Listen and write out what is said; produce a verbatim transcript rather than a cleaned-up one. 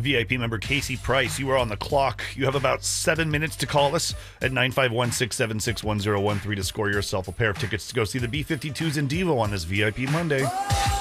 V I P member Casey Price, you are on the clock. You have about seven minutes to call us at nine five one, six seven six, one zero one three to score yourself a pair of tickets to go see the B fifty-twos in Devo on this V I P Monday.